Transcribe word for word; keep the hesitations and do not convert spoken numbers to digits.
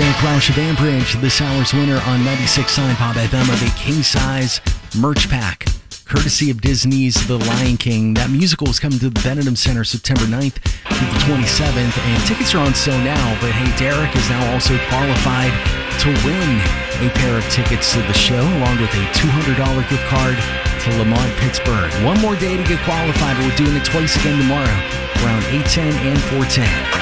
Derek Roush of Ambridge, this hour's winner on ninety-six point nine Pop F M of a king-size merch pack, courtesy of Disney's The Lion King. That musical is coming to the Benedum Center September ninth through the twenty-seventh, and tickets are on sale now. But hey, Derek is now also qualified to win a pair of tickets to the show, along with a two hundred dollars gift card to Lamont Pittsburgh. One more day to get qualified, but we're doing it twice again tomorrow, around eight ten and four ten.